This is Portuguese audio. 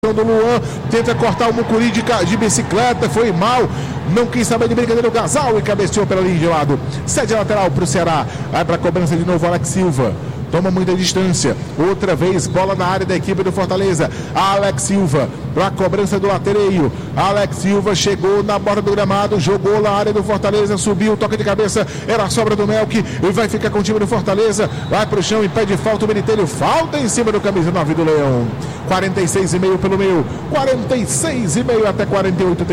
do Luan, tenta cortar o Mucuri de bicicleta, foi mal, não quis saber de brincadeira o Gasal e cabeceou pela linha de lado. Cede lateral para o Ceará, vai para a cobrança de novo Alex Silva, toma muita distância, outra vez bola na área da equipe do Fortaleza. Alex Silva para a cobrança do latereio. Alex Silva chegou na borda do gramado, jogou na área do Fortaleza, subiu, toca de cabeça, era a sobra do Melk e vai ficar com o time do Fortaleza, vai para o chão e pede falta o Benitelho, falta em cima do camisa 9 do Leão. 46,5 pelo meio, 46,5 até 48.